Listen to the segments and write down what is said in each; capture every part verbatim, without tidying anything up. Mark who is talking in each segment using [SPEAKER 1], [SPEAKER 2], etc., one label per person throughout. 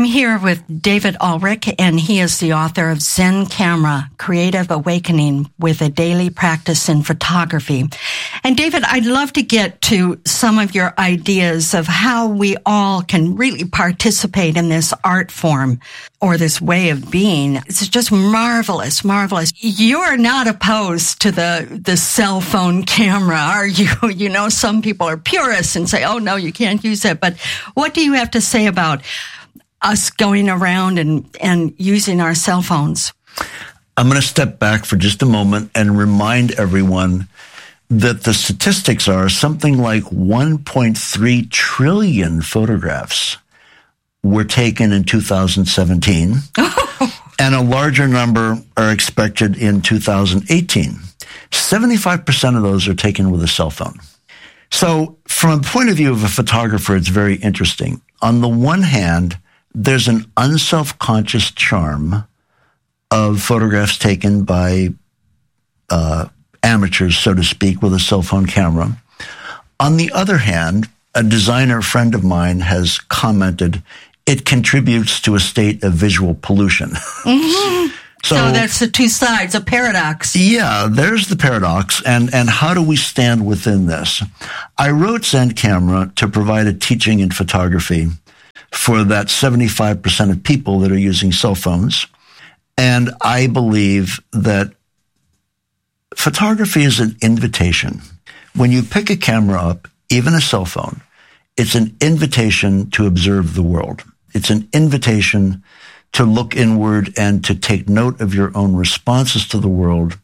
[SPEAKER 1] here with David Ulrich, and he is the author of Zen Camera, Creative Awakening with a Daily Practice in Photography. And David, I'd love to get to some of your ideas of how we all can really participate in this art form or this way of being. It's just marvelous, marvelous. You're not opposed to the, the cell phone camera, are you? You know, some people are purists and say, oh, no, you can't use it. But what do you have to say about us going around and, and using our cell phones?
[SPEAKER 2] I'm going to step back for just a moment and remind everyone that the statistics are something like one point three trillion photographs were taken in two thousand seventeen, and a larger number are expected in two thousand eighteen. seventy-five percent of those are taken with a cell phone. So from a point of view of a photographer, it's very interesting. On the one hand, there's an unself-conscious charm of photographs taken by uh, amateurs, so to speak, with a cell phone camera. On the other hand, a designer friend of mine has commented, it contributes to a state of visual pollution.
[SPEAKER 1] Mm-hmm. So, so that's the two sides, a paradox.
[SPEAKER 2] Yeah, there's the paradox. And, and how do we stand within this? I wrote Zen Camera to provide a teaching in photography for that seventy-five percent of people that are using cell phones. And I believe that photography is an invitation. When you pick a camera up, even a cell phone, it's an invitation to observe the world. It's an invitation to look inward and to take note of your own responses to the world.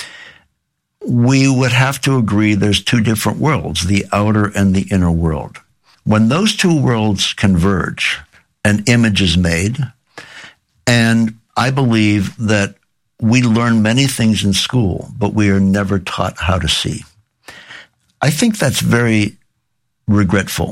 [SPEAKER 2] We would have to agree there's two different worlds, the outer and the inner world. When those two worlds converge, an image is made, and I believe that we learn many things in school, but we are never taught how to see. I think that's very regretful.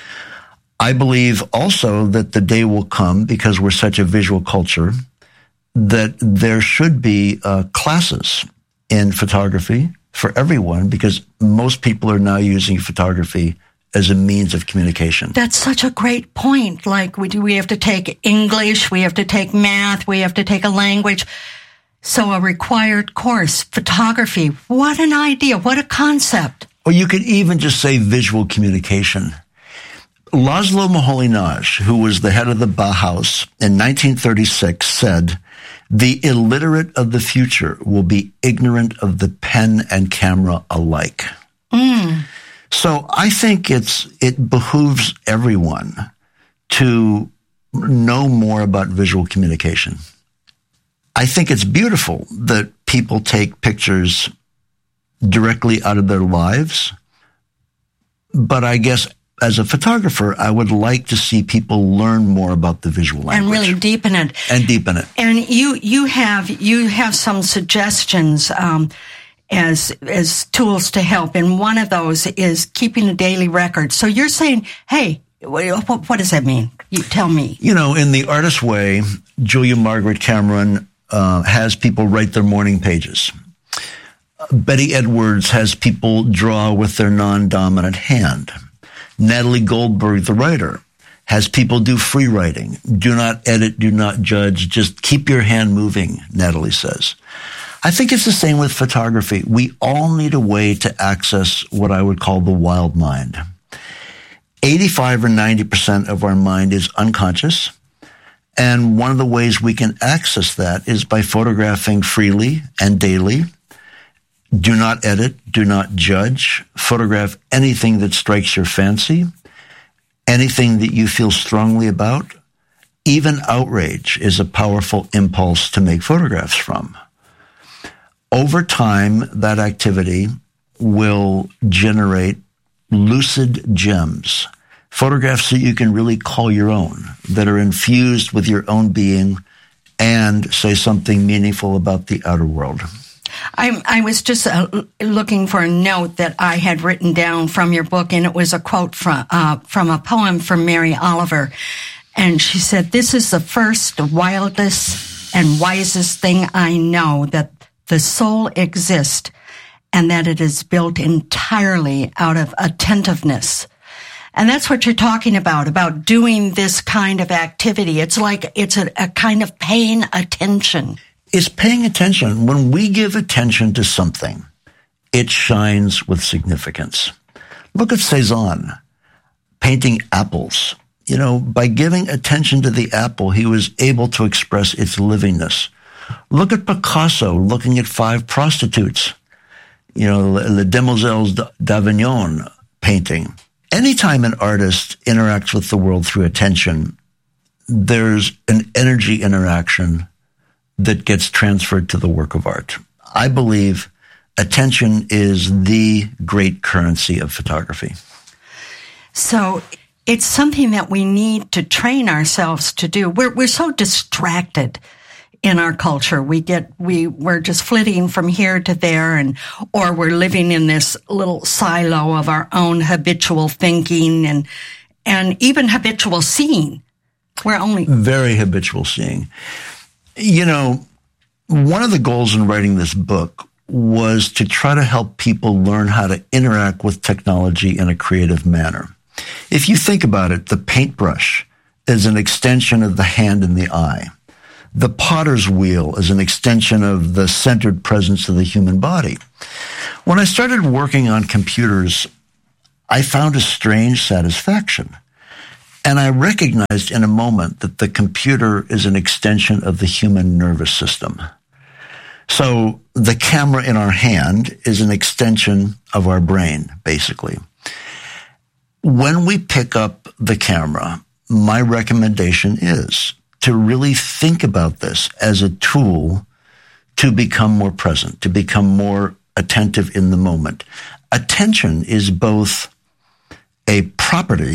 [SPEAKER 2] I believe also that the day will come, because we're such a visual culture, that there should be uh, classes in photography for everyone, because most people are now using photography as a means of communication.
[SPEAKER 1] That's such a great point. Like, we do, we have to take English, we have to take math, we have to take a language. So a required course, photography. What an idea. What a concept.
[SPEAKER 2] Or you could even just say visual communication. Laszlo Moholy-Nagy, who was the head of the Bauhaus in nineteen thirty-six, said, "The illiterate of the future will be ignorant of the pen and camera alike."
[SPEAKER 1] Mm.
[SPEAKER 2] So I think it's it behooves everyone to know more about visual communication. I think it's beautiful that people take pictures directly out of their lives, but I guess as a photographer, I would like to see people learn more about the visual language.
[SPEAKER 1] And really deepen it.
[SPEAKER 2] And deepen it.
[SPEAKER 1] And you you have you have some suggestions um, as as tools to help. And one of those is keeping a daily record. So you're saying, hey, what, what does that mean? You tell me.
[SPEAKER 2] You know, in the artist way, Julia Margaret Cameron uh, has people write their morning pages. Betty Edwards has people draw with their non-dominant hand. Natalie Goldberg, the writer, has people do free writing. Do not edit, do not judge, just keep your hand moving, Natalie says. I think it's the same with photography. We all need a way to access what I would call the wild mind. eighty-five or ninety percent of our mind is unconscious, and one of the ways we can access that is by photographing freely and daily. Do not edit, do not judge. Photograph anything that strikes your fancy, anything that you feel strongly about. Even outrage is a powerful impulse to make photographs from. Over time, that activity will generate lucid gems, photographs that you can really call your own, that are infused with your own being and say something meaningful about the outer world.
[SPEAKER 1] I, I was just uh, looking for a note that I had written down from your book, and it was a quote from uh, from a poem from Mary Oliver. And she said, "This is the first, wildest, and wisest thing I know, that the soul exists and that it is built entirely out of attentiveness." And that's what you're talking about, about doing this kind of activity. It's like it's a, a kind of paying attention.
[SPEAKER 2] It's paying attention. When we give attention to something, it shines with significance. Look at Cezanne painting apples. You know, by giving attention to the apple, he was able to express its livingness. Look at Picasso looking at five prostitutes. You know, Les Demoiselles d'Avignon painting. Anytime an artist interacts with the world through attention, there's an energy interaction that gets transferred to the work of art. I believe attention is the great currency of photography.
[SPEAKER 1] So it's something that we need to train ourselves to do. We're we're so distracted in our culture. We get we we're just flitting from here to there, and or we're living in this little silo of our own habitual thinking and and even habitual seeing. We're only
[SPEAKER 2] very habitual seeing. You know, one of the goals in writing this book was to try to help people learn how to interact with technology in a creative manner. If you think about it, the paintbrush is an extension of the hand and the eye. The potter's wheel is an extension of the centered presence of the human body. When I started working on computers, I found a strange satisfaction. And I recognized in a moment that the computer is an extension of the human nervous system. So the camera in our hand is an extension of our brain, basically. When we pick up the camera, my recommendation is to really think about this as a tool to become more present, to become more attentive in the moment. Attention is both a property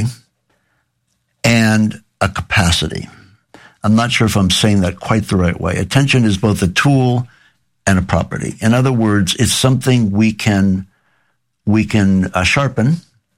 [SPEAKER 2] and a capacity. I'm not sure if I'm saying that quite the right way. Attention is both a tool and a property. In other words, it's something we can we can uh, sharpen,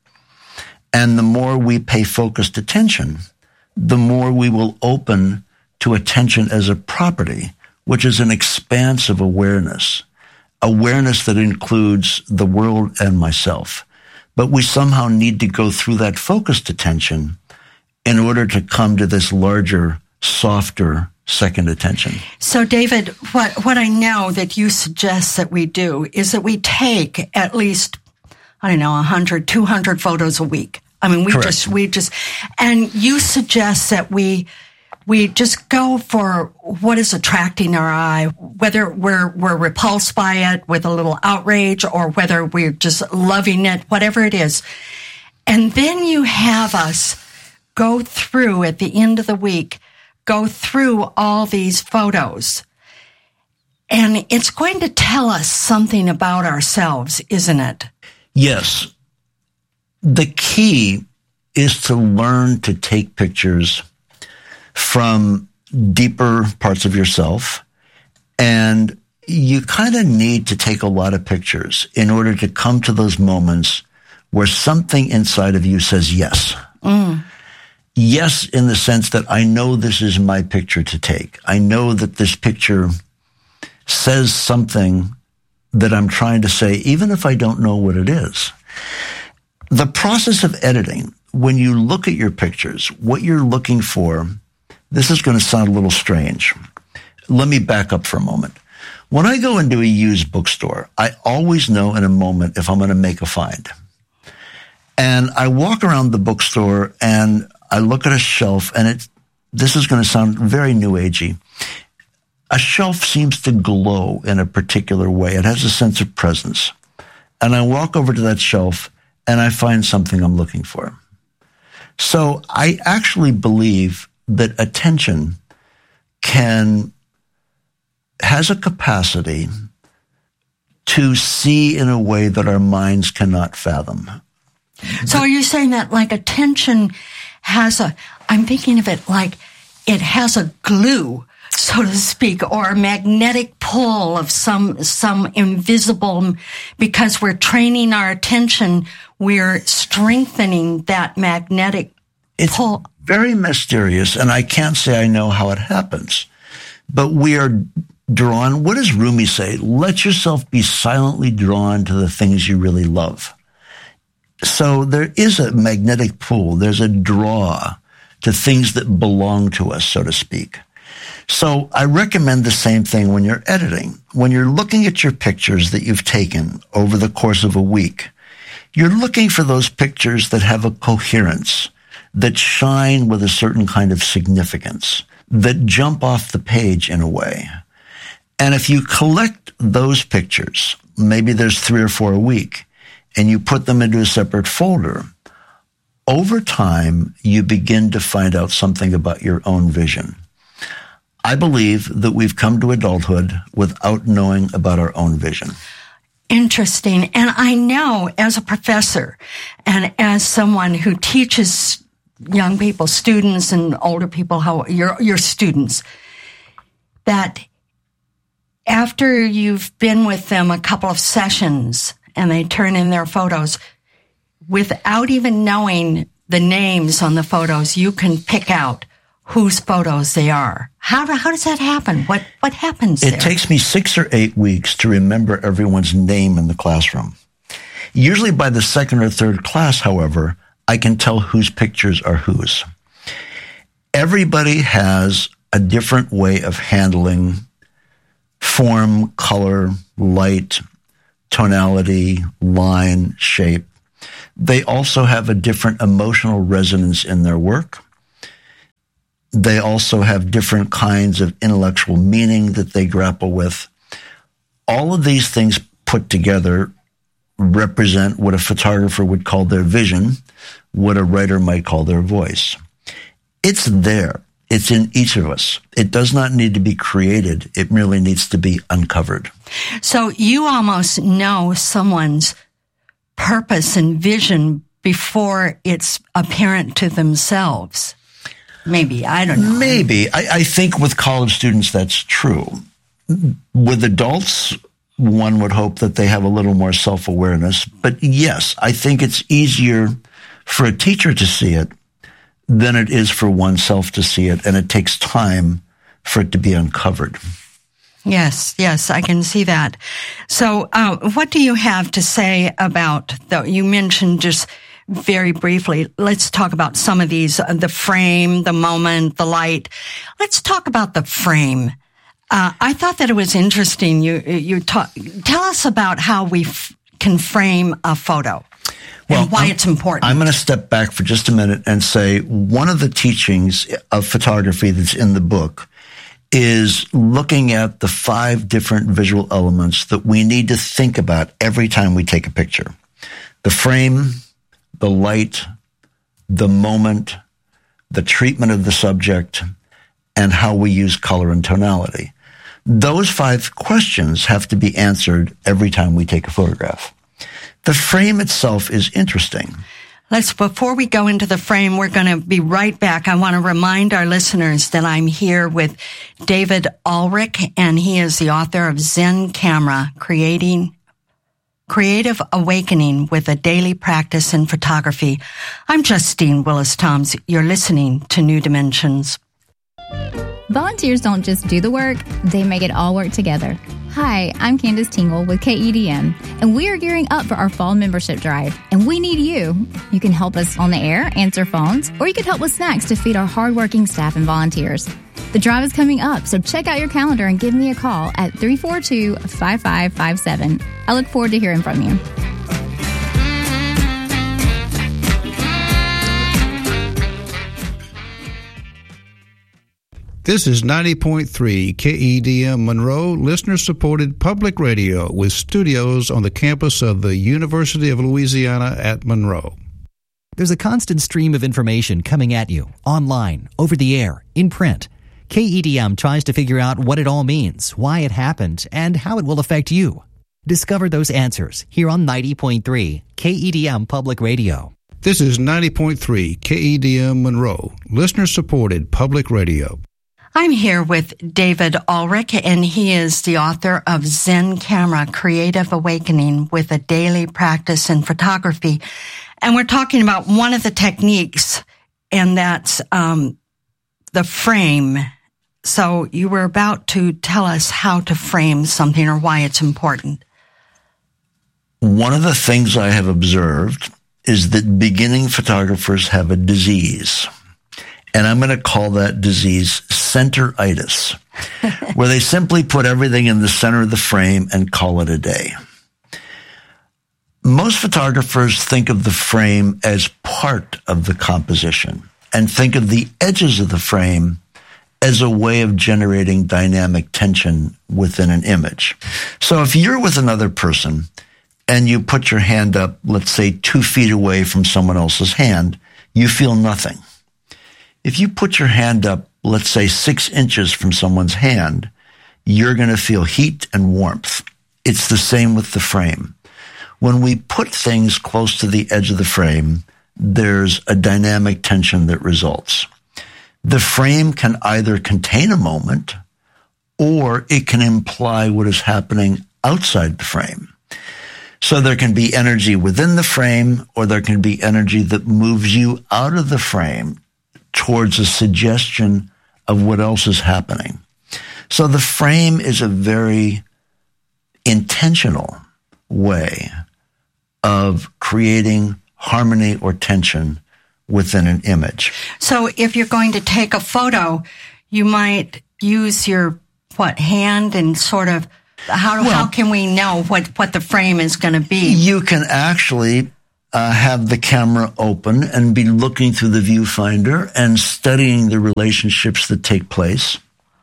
[SPEAKER 2] and the more we pay focused attention, the more we will open to attention as a property, which is an expansive awareness, awareness that includes the world and myself. But we somehow need to go through that focused attention in order to come to this larger, softer second attention.
[SPEAKER 1] So, David, what, what I know that you suggest that we do is that we take at least, I don't know, one hundred, two hundred photos a week. I mean, we
[SPEAKER 2] Correct.
[SPEAKER 1] just, we just, and you suggest that we, we just go for what is attracting our eye, whether we're, we're repulsed by it with a little outrage or whether we're just loving it, whatever it is. And then you have us go through at the end of the week, go through all these photos. And it's going to tell us something about ourselves, isn't it?
[SPEAKER 2] Yes. The key is to learn to take pictures from deeper parts of yourself. And you kind of need to take a lot of pictures in order to come to those moments where something inside of you says yes. Mm. Yes, in the sense that I know this is my picture to take. I know that this picture says something that I'm trying to say, even if I don't know what it is. The process of editing, when you look at your pictures, what you're looking for, this is going to sound a little strange. Let me back up for a moment. When I go into a used bookstore, I always know in a moment if I'm going to make a find. And I walk around the bookstore and I look at a shelf, and it, this is going to sound very new agey. A shelf seems to glow in a particular way. It has a sense of presence. And I walk over to that shelf and I find something I'm looking for. So I actually believe that attention can, has a capacity to see in a way that our minds cannot fathom.
[SPEAKER 1] So are you saying that like attention has a, I'm thinking of it like it has a glue, so to speak, or a magnetic pull of some, some invisible, because we're training our attention, we're strengthening that magnetic
[SPEAKER 2] it's
[SPEAKER 1] pull.
[SPEAKER 2] Very mysterious, and I can't say I know how it happens, but we are drawn. What does Rumi say? Let yourself be silently drawn to the things you really love. So there is a magnetic pull. There's a draw to things that belong to us, so to speak. So I recommend the same thing when you're editing. When you're looking at your pictures that you've taken over the course of a week, you're looking for those pictures that have a coherence, that shine with a certain kind of significance, that jump off the page in a way. And if you collect those pictures, maybe there's three or four a week, and you put them into a separate folder, over time, you begin to find out something about your own vision. I believe that we've come to adulthood without knowing about our own vision.
[SPEAKER 1] Interesting. And I know as a professor and as someone who teaches young people, students and older people, how your your students, that after you've been with them a couple of sessions and they turn in their photos, without even knowing the names on the photos, you can pick out whose photos they are. How do, how does that happen? What what happens
[SPEAKER 2] It
[SPEAKER 1] there?
[SPEAKER 2] takes me six or eight weeks to remember everyone's name in the classroom. Usually by the second or third class, however, I can tell whose pictures are whose. Everybody has a different way of handling form, color, light, tonality, line, shape. They also have a different emotional resonance in their work. They also have different kinds of intellectual meaning that they grapple with. All of these things put together represent what a photographer would call their vision, what a writer might call their voice. It's there. It's in each of us. It does not need to be created. It merely needs to be uncovered.
[SPEAKER 1] So you almost know someone's purpose and vision before it's apparent to themselves. Maybe, I don't know.
[SPEAKER 2] Maybe. I, I think with college students that's true. With adults, one would hope that they have a little more self-awareness. But yes, I think it's easier for a teacher to see it than it is for oneself to see it, and it takes time for it to be uncovered.
[SPEAKER 1] Yes, yes, I can see that. So uh, what do you have to say about, the, you mentioned just very briefly, let's talk about some of these, uh, the frame, the moment, the light. Let's talk about the frame. Uh, I thought that it was interesting. You, you talk, tell us about how we f- can frame a photo.
[SPEAKER 2] Well,
[SPEAKER 1] and why
[SPEAKER 2] I'm,
[SPEAKER 1] it's important.
[SPEAKER 2] I'm going to step back for just a minute and say one of the teachings of photography that's in the book is looking at the five different visual elements that we need to think about every time we take a picture. The frame, the light, the moment, the treatment of the subject, and how we use color and tonality. Those five questions have to be answered every time we take a photograph. The frame itself is interesting.
[SPEAKER 1] Let's, before we go into the frame, we're going to be right back. I want to remind our listeners that I'm here with David Ulrich, and he is the author of Zen Camera, Creating Creative Awakening with a Daily Practice in Photography. I'm Justine Willis-Toms. You're listening to New Dimensions.
[SPEAKER 3] Volunteers don't just do the work, they make it all work together. Hi, I'm Candace Tingle with K E D M, and we are gearing up for our fall membership drive, and we need you. You can help us on the air, answer phones, or you can help with snacks to feed our hardworking staff and volunteers. The drive is coming up, so check out your calendar and give me a call at three four two, five five five seven. I look forward to hearing from you.
[SPEAKER 4] This is ninety point three K E D M Monroe, listener-supported public radio with studios on the campus of the University of Louisiana at Monroe.
[SPEAKER 5] There's a constant stream of information coming at you, online, over the air, in print. K E D M tries to figure out what it all means, why it happened, and how it will affect you. Discover those answers here on ninety point three K E D M Public Radio.
[SPEAKER 4] This is ninety point three K E D M Monroe, listener-supported public radio.
[SPEAKER 1] I'm here with David Ulrich, and he is the author of Zen Camera, Creative Awakening with a Daily Practice in Photography. And we're talking about one of the techniques, and that's um, the frame. So you were about to tell us how to frame something or why it's important.
[SPEAKER 2] One of the things I have observed is that beginning photographers have a disease. And I'm going to call that disease centeritis, where they simply put everything in the center of the frame and call it a day. Most photographers think of the frame as part of the composition and think of the edges of the frame as a way of generating dynamic tension within an image. So if you're with another person and you put your hand up, let's say two feet away from someone else's hand, you feel nothing. If you put your hand up, let's say six inches from someone's hand, you're going to feel heat and warmth. It's the same with the frame. When we put things close to the edge of the frame, there's a dynamic tension that results. The frame can either contain a moment or it can imply what is happening outside the frame. So there can be energy within the frame, or there can be energy that moves you out of the frame towards a suggestion of what else is happening. So the frame is a very intentional way of creating harmony or tension within an image.
[SPEAKER 1] So if you're going to take a photo, you might use your, what, hand and sort of, how, well, how can we know what, what the frame is going to be?
[SPEAKER 2] You can actually Uh, have the camera open and be looking through the viewfinder and studying the relationships that take place.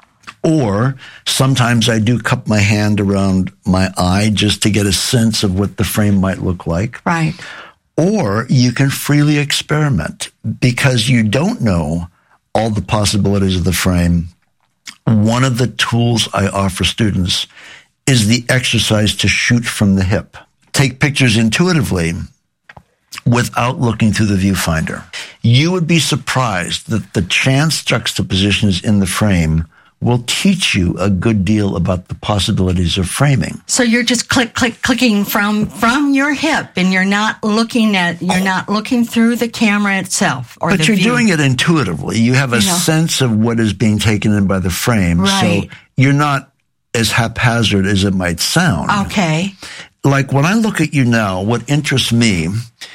[SPEAKER 2] Or sometimes I do cup my hand around my eye just to get a sense of what the frame might look like.
[SPEAKER 1] Right.
[SPEAKER 2] Or you can freely experiment because you don't know all the possibilities of the frame. One of the tools I offer students is the exercise to shoot from the hip. Take pictures intuitively without looking through the viewfinder. You would be surprised that the chance juxtapositions in the frame will teach you a good deal about the possibilities of framing.
[SPEAKER 1] So you're just click, click, clicking from, from your hip, and you're not looking at, you're not looking through the camera itself or
[SPEAKER 2] But
[SPEAKER 1] the
[SPEAKER 2] you're
[SPEAKER 1] view.
[SPEAKER 2] doing it intuitively. You have a
[SPEAKER 1] You know.
[SPEAKER 2] sense of what is being taken in by the frame.
[SPEAKER 1] Right.
[SPEAKER 2] So you're not as haphazard as it might sound.
[SPEAKER 1] Okay.
[SPEAKER 2] Like when I look at you now, what interests me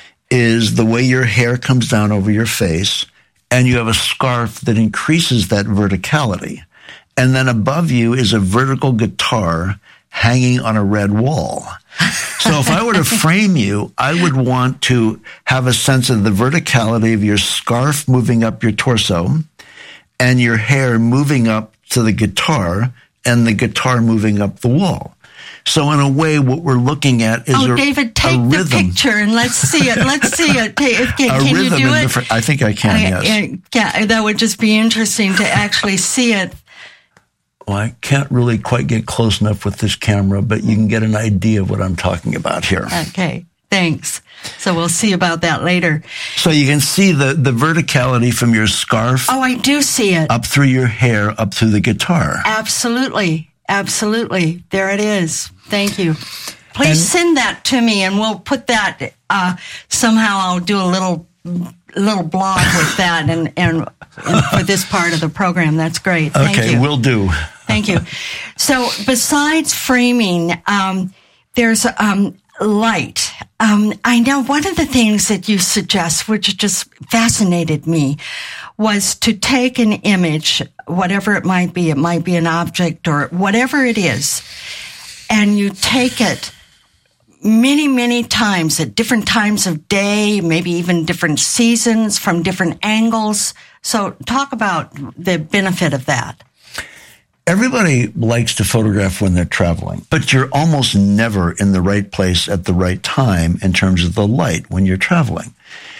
[SPEAKER 2] is the way your hair comes down over your face, and you have a scarf that increases that verticality. And then above you is a vertical guitar hanging on a red wall. So if I were to frame you, I would want to have a sense of the verticality of your scarf moving up your torso and your hair moving up to the guitar and the guitar moving up the wall. So in a way, what we're looking at is
[SPEAKER 1] oh,
[SPEAKER 2] a,
[SPEAKER 1] David, take
[SPEAKER 2] a
[SPEAKER 1] the
[SPEAKER 2] rhythm.
[SPEAKER 1] picture and let's see it. Let's see it. Can, can,
[SPEAKER 2] A
[SPEAKER 1] can you
[SPEAKER 2] rhythm
[SPEAKER 1] do
[SPEAKER 2] in
[SPEAKER 1] it?
[SPEAKER 2] the fr- I think I can,
[SPEAKER 1] I,
[SPEAKER 2] yes.
[SPEAKER 1] I, yeah, that would just be interesting to actually see it.
[SPEAKER 2] Well, I can't really quite get close enough with this camera, but you can get an idea of what I'm talking about here.
[SPEAKER 1] Okay, thanks. So we'll see about that later.
[SPEAKER 2] So you can see the, the verticality from your scarf
[SPEAKER 1] Oh, I do see it.
[SPEAKER 2] up through your hair, up through the guitar.
[SPEAKER 1] Absolutely. Absolutely. There it is. Thank you. Please
[SPEAKER 2] And-
[SPEAKER 1] send that to me, and we'll put that, uh, somehow I'll do a little little blog with that and, and, and for this part of the program. That's great. Thank
[SPEAKER 2] Okay,
[SPEAKER 1] you.
[SPEAKER 2] will do.
[SPEAKER 1] Thank you. So besides framing, um, there's um, light. Um, I know one of the things that you suggest, which just fascinated me, was to take an image, whatever it might be, it might be an object or whatever it is, and you take it many, many times at different times of day, maybe even different seasons from different angles. So talk about the benefit of that.
[SPEAKER 2] Everybody likes to photograph when they're traveling, but you're almost never in the right place at the right time in terms of the light when you're traveling.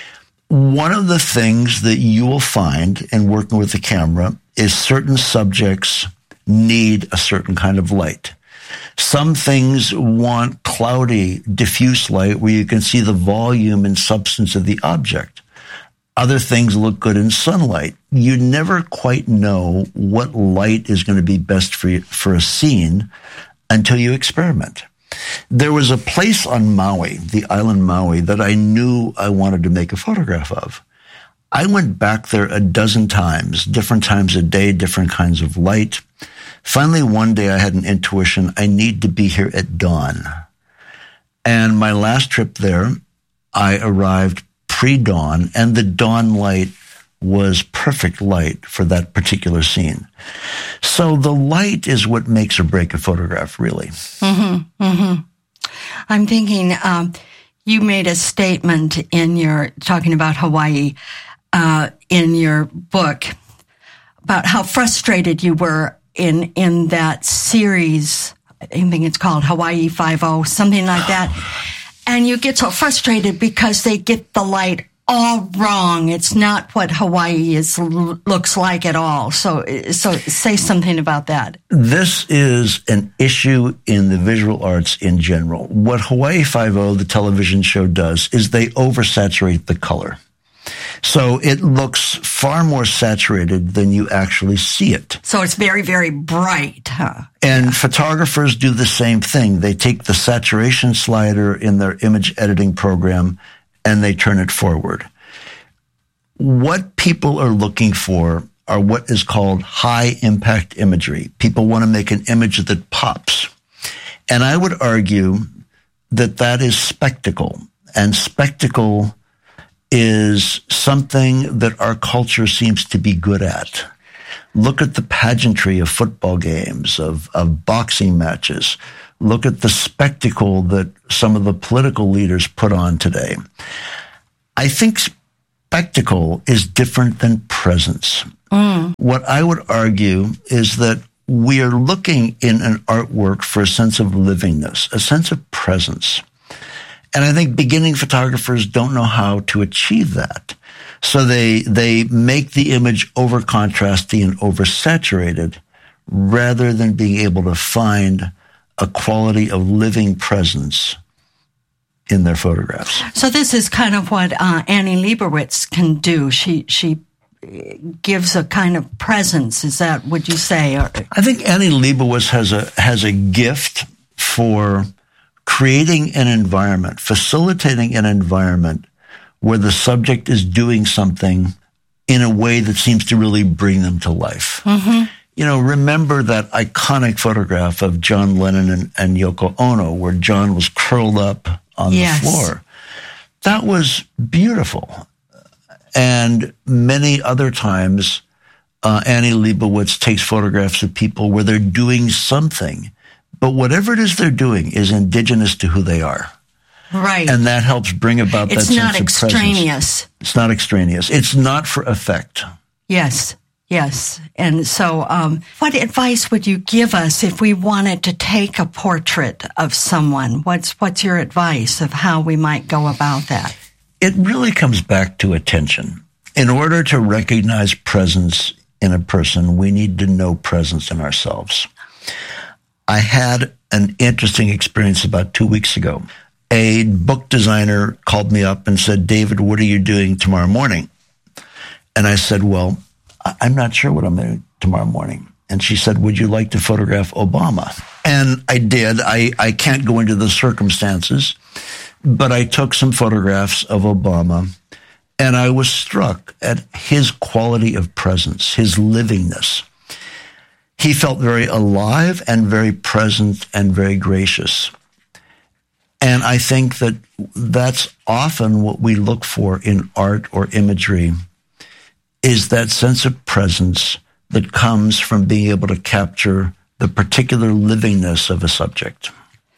[SPEAKER 2] One of the things that you will find in working with the camera is certain subjects need a certain kind of light. Some things want cloudy, diffuse light where you can see the volume and substance of the object. Other things look good in sunlight. You never quite know what light is going to be best for you, for a scene until you experiment. There was a place on Maui, the island Maui, that I knew I wanted to make a photograph of. I went back there a dozen times, different times a day, different kinds of light. Finally, one day I had an intuition, I need to be here at dawn. And my last trip there, I arrived pre-dawn, and the dawn light was perfect light for that particular scene. So the light is what makes or break a photograph, really.
[SPEAKER 1] Mm-hmm, mm-hmm. I'm thinking, um, you made a statement in your, talking about Hawaii, uh, in your book, about how frustrated you were in, in that series. I think it's called Hawaii Five-O, something like that. And you get so frustrated because they get the light all wrong. It's not what Hawaii is looks like at all. So, so say something about that.
[SPEAKER 2] This is an issue in the visual arts in general. What Hawaii Five-O, the television show, does is they oversaturate the color. So it looks far more saturated than you actually see it.
[SPEAKER 1] So it's very, very bright, huh?
[SPEAKER 2] And
[SPEAKER 1] yeah.
[SPEAKER 2] Photographers do the same thing. They take the saturation slider in their image editing program and they turn it forward. What people are looking for are what is called high impact imagery. People want to make an image that pops. And I would argue that that is spectacle. And spectacle is something that our culture seems to be good at. Look at the pageantry of football games, of, of boxing matches. Look at the spectacle that some of the political leaders put on today. I think spectacle is different than presence. Mm. What I would argue is that we are looking in an artwork for a sense of livingness, a sense of presence. And I think beginning photographers don't know how to achieve that. So they they make the image over contrasty and oversaturated rather than being able to find a quality of living presence in their photographs.
[SPEAKER 1] So this is kind of what uh, Annie Leibovitz can do. She she gives a kind of presence. Is that what you say? Or,
[SPEAKER 2] I think Annie Leibovitz has a has a gift for creating an environment, facilitating an environment where the subject is doing something in a way that seems to really bring them to life. Mm-hmm. You know, remember that iconic photograph of John Lennon and, and Yoko Ono where John was curled up on yes. the floor. That was beautiful. And many other times, uh, Annie Leibovitz takes photographs of people where they're doing something, but whatever it is they're doing is indigenous to who they are.
[SPEAKER 1] Right.
[SPEAKER 2] And that helps bring about
[SPEAKER 1] it's
[SPEAKER 2] that sense of
[SPEAKER 1] presence. It's not extraneous.
[SPEAKER 2] It's not extraneous. It's not for effect.
[SPEAKER 1] Yes. Yes. And so um, what advice would you give us if we wanted to take a portrait of someone? What's what's your advice of how we might go about that?
[SPEAKER 2] It really comes back to attention. In order to recognize presence in a person, we need to know presence in ourselves. I had an interesting experience about two weeks ago. A book designer called me up and said, David, what are you doing tomorrow morning? And I said, well, I'm not sure what I'm doing tomorrow morning. And she said, would you like to photograph Obama? And I did. I, I can't go into the circumstances, but I took some photographs of Obama, and I was struck at his quality of presence, his livingness. He felt very alive and very present and very gracious. And I think that that's often what we look for in art or imagery, is that sense of presence that comes from being able to capture the particular livingness of a subject.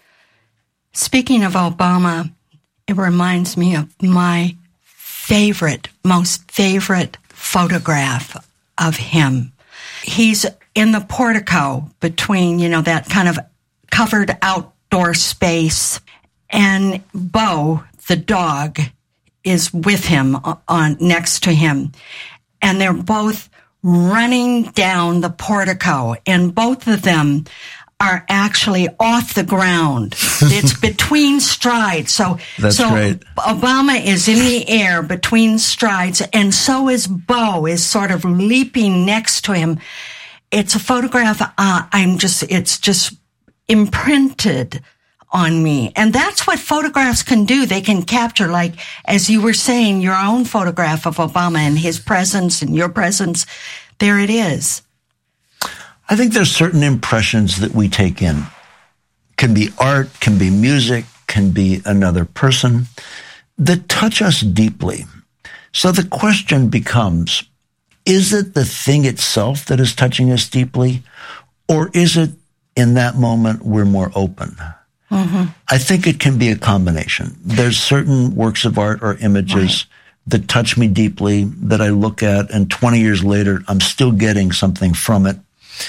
[SPEAKER 1] Speaking of Obama, it reminds me of my favorite, most favorite photograph of him. He's in the portico between, you know, that kind of covered outdoor space, and Bo, the dog, is with him on next to him. And they're both running down the portico, and both of them are actually off the ground. It's between strides. So,
[SPEAKER 2] That's
[SPEAKER 1] so
[SPEAKER 2] great.
[SPEAKER 1] Obama is in the air between strides, and so is Bo, is sort of leaping next to him. It's a photograph. Uh, I'm just, it's just imprinted on me. And that's what photographs can do. They can capture, like, as you were saying, your own photograph of Obama and his presence and your presence. There it is.
[SPEAKER 2] I think there's certain impressions that we take in. Can be art, can be music, can be another person. that touch us deeply. So the question becomes, is it the thing itself that is touching us deeply, or is it in that moment we're more open? Mm-hmm. I think it can be a combination. There's certain works of art or images right. that touch me deeply that I look at, and twenty years later, I'm still getting something from it.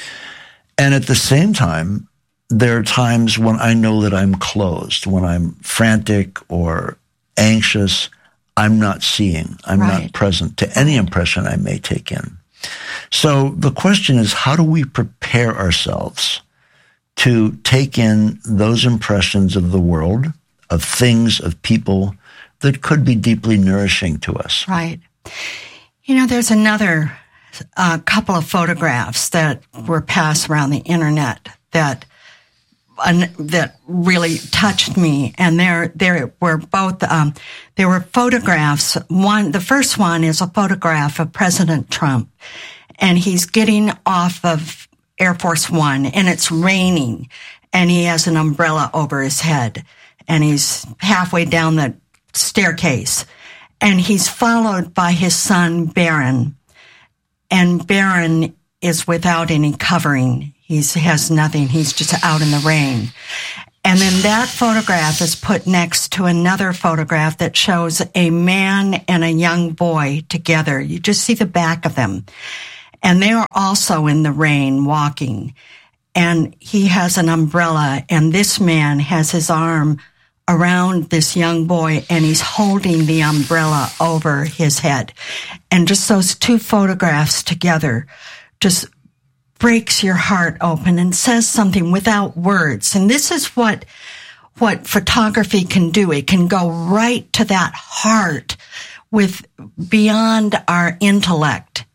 [SPEAKER 2] And at the same time, there are times when I know that I'm closed, when I'm frantic or anxious, I'm not seeing, I'm right. not present to any impression I may take in. So the question is, how do we prepare ourselves to take in those impressions of the world, of things, of people that could be deeply nourishing to us?
[SPEAKER 1] Right. You know, there's another uh, couple of photographs that were passed around the internet that uh, that really touched me, and there there were both um, there were photographs. One, the first one is a photograph of President Trump, and he's getting off of Air Force One, and it's raining, and he has an umbrella over his head, and he's halfway down the staircase, and he's followed by his son, Barron, and Barron is without any covering. He has nothing. He's just out in the rain. And then that photograph is put next to another photograph that shows a man and a young boy together. You just see the back of them. And they are also in the rain walking. And he has an umbrella, and this man has his arm around this young boy, and he's holding the umbrella over his head. And just those two photographs together just breaks your heart open and says something without words. And this is what what photography can do. It can go right to that heart with beyond our intellect.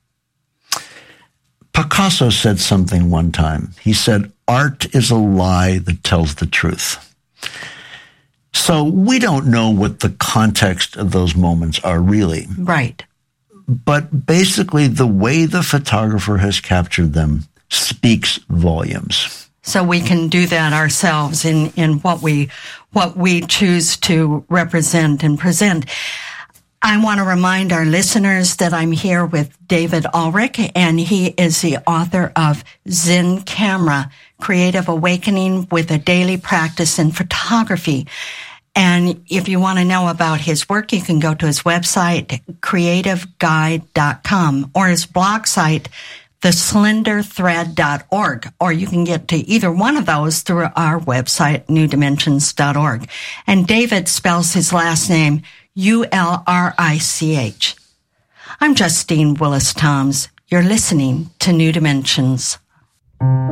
[SPEAKER 2] Picasso said something one time. He said, art is a lie that tells the truth. So we don't know what the context of those moments are really.
[SPEAKER 1] Right.
[SPEAKER 2] But basically, the way the photographer has captured them speaks volumes.
[SPEAKER 1] So we can do that ourselves in, in what we what we choose to represent and present. I want to remind our listeners that I'm here with David Ulrich, and he is the author of Zen Camera, Creative Awakening with a Daily Practice in Photography. And if you want to know about his work, you can go to his website, creative guide dot com, or his blog site, the slender thread dot org, or you can get to either one of those through our website, new dimensions dot org. And David spells his last name U L R I C H. I'm Justine Willis Toms. You're listening to New Dimensions.